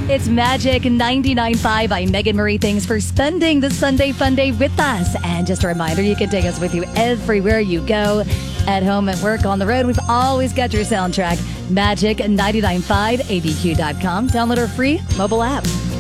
It's Magic 99.5 by Megan Marie. Thanks for spending the Sunday Fun Day with us. And just a reminder, you can take us with you everywhere you go. At home, at work, on the road, we've always got your soundtrack. Magic 99.5, abq.com. Download our free mobile app.